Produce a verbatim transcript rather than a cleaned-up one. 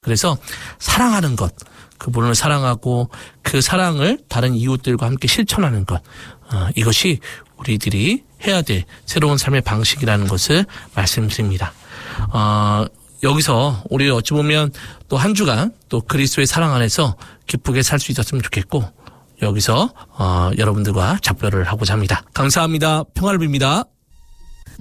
그래서 사랑하는 것, 그분을 사랑하고 그 사랑을 다른 이웃들과 함께 실천하는 것, 어, 이것이 우리들이 해야 될 새로운 삶의 방식이라는 것을 말씀드립니다. 어, 여기서 우리 어찌 보면 또 한 주간 또 그리스도의 사랑 안에서 기쁘게 살 수 있었으면 좋겠고, 여기서 어, 여러분들과 작별을 하고자 합니다. 감사합니다. 평화를 빕니다.